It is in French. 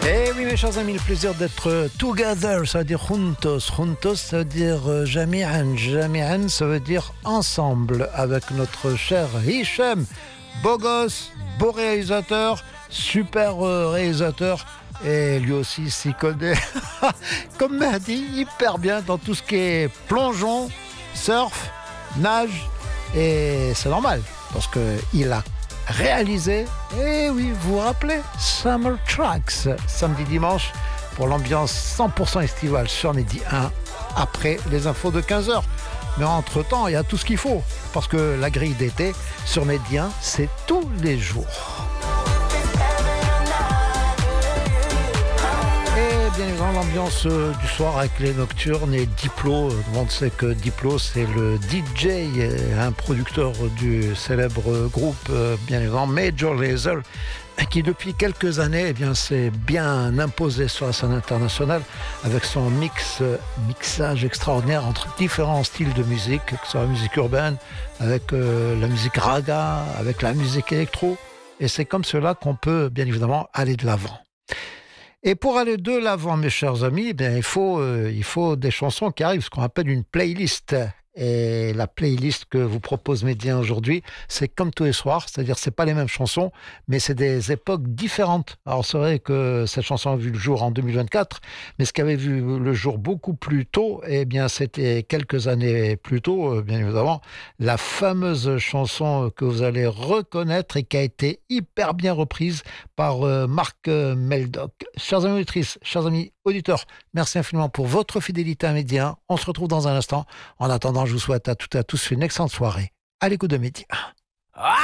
Eh oui, mes chers amis, le plaisir d'être together, ça veut dire juntos. Juntos, ça veut dire jami'an. Jami'an, ça veut dire ensemble, avec notre cher Hicham, beau gosse, beau réalisateur, super réalisateur, et lui aussi s'y connaît, comme Mehdi, hyper bien dans tout ce qui est plongeon, surf, nage, et c'est normal, parce qu'il a réalisé, et oui, vous vous rappelez, Summer Tracks, samedi dimanche, pour l'ambiance 100% estivale sur Mehdi 1, après les infos de 15h. Mais entre-temps, il y a tout ce qu'il faut, parce que la grille d'été sur Mehdi 1, c'est tous les jours. Et bien évidemment, l'ambiance du soir avec les nocturnes et Diplo. Tout le monde sait que Diplo, c'est le DJ et un producteur du célèbre groupe, bien évidemment, Major Lazer, qui depuis quelques années, eh bien, s'est bien imposé sur la scène internationale avec son mixage extraordinaire entre différents styles de musique, que ce soit la musique urbaine, avec la musique raga, avec la musique électro. Et c'est comme cela qu'on peut, bien évidemment, aller de l'avant. Et pour aller de l'avant, mes chers amis, eh bien, il faut des chansons qui arrivent, ce qu'on appelle une playlist. Et la playlist que vous propose Médien aujourd'hui, c'est comme tous les soirs, c'est-à-dire c'est pas les mêmes chansons, mais c'est des époques différentes. Alors c'est vrai que cette chanson a vu le jour en 2024, mais ce qui avait vu le jour beaucoup plus tôt, eh bien c'était quelques années plus tôt, bien évidemment, la fameuse chanson que vous allez reconnaître et qui a été hyper bien reprise par Marc Meldoc. Chers amis auditrices, chers amis auditeurs, merci infiniment pour votre fidélité à Médien. On se retrouve dans un instant. En attendant, je vous souhaite à toutes et à tous une excellente soirée à l'écoute de Médien.